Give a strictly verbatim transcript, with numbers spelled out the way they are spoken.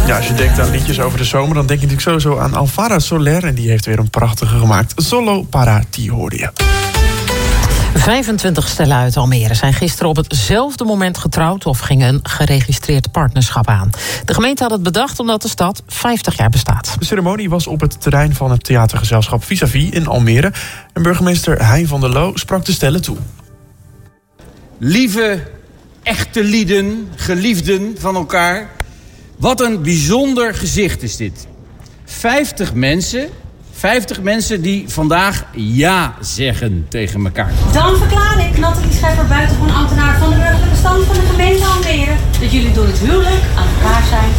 Ja, als je denkt aan liedjes over de zomer, dan denk je natuurlijk sowieso aan Alvaro Soler. En die heeft weer een prachtige gemaakt. Solo para ti hoorde je. vijfentwintig stellen uit Almere zijn gisteren op hetzelfde moment getrouwd of gingen een geregistreerd partnerschap aan. De gemeente had het bedacht omdat de stad vijftig jaar bestaat. De ceremonie was op het terrein van het theatergezelschap Vis-à-Vis in Almere. En burgemeester Hein van der Loo sprak de stellen toe. Lieve, echte lieden, geliefden van elkaar. Wat een bijzonder gezicht is dit. Vijftig mensen, vijftig mensen die vandaag ja zeggen tegen elkaar. Dan verklaar ik, Nathalie Scheffer, buitengewoon ambtenaar van de burgerlijke stand van de gemeente Almere, dat jullie door het huwelijk aan elkaar zijn